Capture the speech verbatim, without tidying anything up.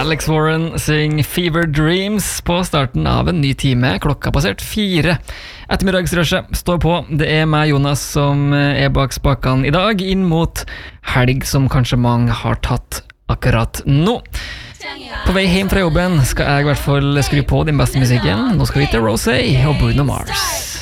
Alex Warren synger Fever Dreams på starten av en ny time. Klokka passert fire. Ettermiddagsrushet står på. Det er meg, Jonas, som er bak spakene i dag, inn mot helg som kanskje mange har tatt akkurat nå. På vei hjem fra jobben skal jeg i hvert fall skru på den beste musikken. Nå skal vi til Rosé og Bruno Mars.